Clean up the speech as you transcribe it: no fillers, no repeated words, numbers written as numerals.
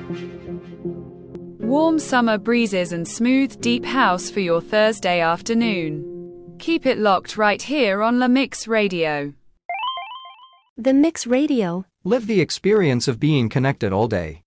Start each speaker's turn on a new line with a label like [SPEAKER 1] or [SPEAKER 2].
[SPEAKER 1] Warm summer breezes and smooth deep house for your Thursday afternoon. Keep it locked right here on La Mix Radio.
[SPEAKER 2] The Mix Radio.
[SPEAKER 3] Live the experience of being connected all day.